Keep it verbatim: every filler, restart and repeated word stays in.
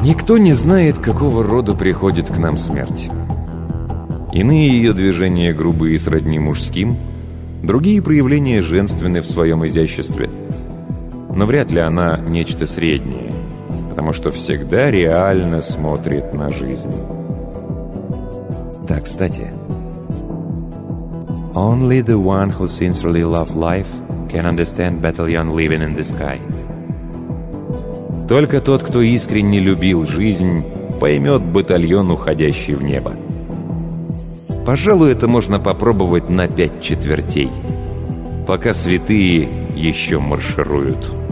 Никто не знает, какого рода приходит к нам смерть. Иные ее движения грубые и сродни мужским, другие проявления женственны в своем изяществе. Но вряд ли она нечто среднее, потому что всегда реально смотрит на жизнь. Да, кстати. Only the one who sincerely loved life can understand battalion living in the sky. Только тот, кто искренне любил жизнь, поймет батальон, уходящий в небо. Пожалуй, это можно попробовать на пять четвертей, пока святые еще маршируют.